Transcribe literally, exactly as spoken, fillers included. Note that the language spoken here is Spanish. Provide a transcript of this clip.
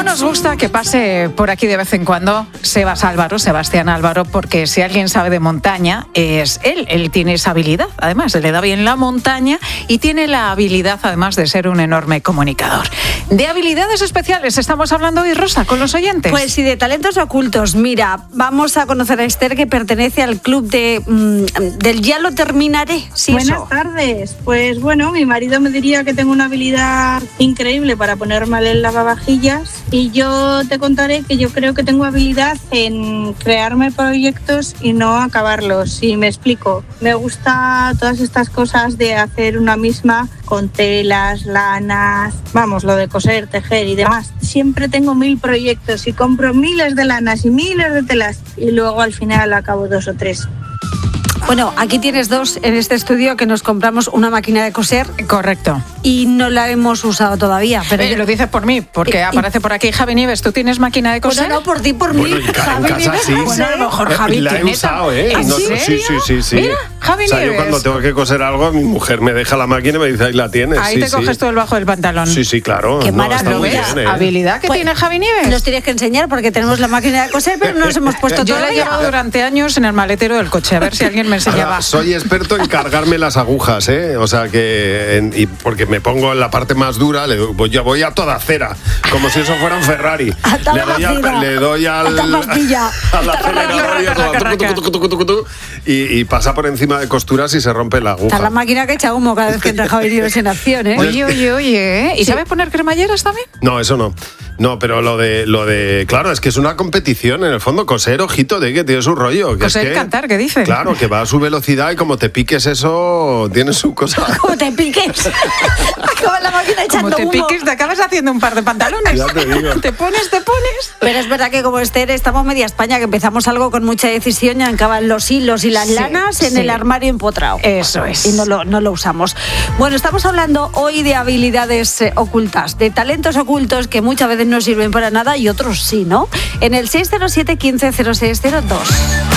nos gusta que pase por aquí de vez en cuando Sebas Álvaro, Sebastián Álvaro, porque si alguien sabe de montaña es él. Él tiene esa habilidad, además, se le da bien la montaña y tiene la habilidad, además, de ser un enorme comunicador. De habilidades especiales estamos hablando hoy, Rosa, con los oyentes. Pues sí, de talentos ocultos. Mira, vamos a conocer a Esther, que pertenece al club de mmm, del Ya lo terminaré. Sí, Buenas eso. tardes. Pues bueno, mi marido me diría que tengo una habilidad increíble para poner mal el lavavajillas, y yo te contaré que yo creo que tengo habilidad en crearme proyectos y no acabarlos. Y me explico. Me gusta todas estas cosas de hacer una misma con telas, lanas, vamos, lo de coser, tejer y demás. Siempre tengo mil proyectos y compro miles de lanas y miles de telas y luego al final acabo dos o tres. Bueno, aquí tienes dos en este estudio que nos compramos una máquina de coser. Correcto. Y no la hemos usado todavía. Pero eh, yo... Lo dices por mí, porque eh, aparece por aquí Javi Nieves. ¿Tú tienes máquina de coser? Bueno, no, por ti, por mí. Bueno, en, ca- en Javi casa Nieves, sí. bueno, a lo mejor Javi La he tiene usado, ¿eh? ¿En No- serio? Sí, sí, sí, sí. Mira, Javi o sea, Nieves. yo cuando tengo que coser algo, mi mujer me deja la máquina y me dice, ahí la tienes. Ahí sí, te sí. coges todo el bajo del pantalón. Sí, sí, claro. Qué No, está maravilla. muy ¿Lo ves? bien, ¿eh? Habilidad que Pues, tiene Javi Nieves. Nos tienes que enseñar porque tenemos la máquina de coser, pero no nos hemos puesto Yo la he todavía. llevado durante años en el maletero del coche, a ver si alguien me enseñaba. Ahora, soy experto en cargarme las agujas, ¿eh? O sea que, en- y porque me pongo en la parte más dura, le doy, voy, yo voy a toda cera, como si eso fuera un Ferrari. A toda Le doy, cera. al, le doy al, A toda pastilla. al acelerador y eso va tucu, tucu, tucu, tucu, tucu, tucu, y, y pasa por encima de costuras y se rompe la Está la aguja. máquina que echa humo cada vez que entra Javi Nieves en acción, ¿eh? Oye, oye, oye, ¿eh? ¿Y Sí. sabes poner cremalleras también? No, eso no. No, pero lo de, lo de, claro, es que es una competición en el fondo. Coser, ojito, de que tiene su rollo. Que Coser es y que, cantar, ¿qué dicen? Claro, que va a su velocidad y como te piques eso, tiene su cosa. Como te piques. Acaba la máquina echando Como te humo. piques, te acabas haciendo un par de pantalones. Ya te digo. Te pones, te pones. Pero es verdad que como Esther estamos media España, que empezamos algo con mucha decisión y acaban los hilos y las Sí, lanas en sí. el armario empotrado. Eso es. Y no lo, no lo usamos. Bueno, estamos hablando hoy de habilidades eh, ocultas, de talentos ocultos que muchas veces no sirven para nada y otros sí, ¿no? En el seis cero siete, uno cinco cero seis cero dos.